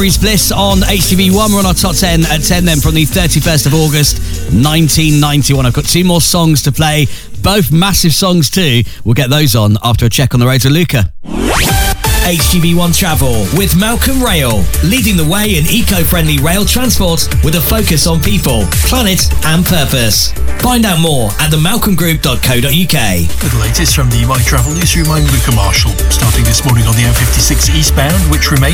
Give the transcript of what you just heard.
Bliss on HTV1. We're on our top 10 at 10 then from the 31st of August 1991. I've got two more songs to play, both massive songs too. We'll get those on after a check on the road to Luca. HTV1 Travel with Malcolm Rail, leading the way in eco-friendly rail transport with a focus on people, planet and purpose. Find out more at themalcolmgroup.co.uk. With the latest from the My Travel newsroom, I'm Luca Marshall. Starting this morning on the M56 eastbound, which remains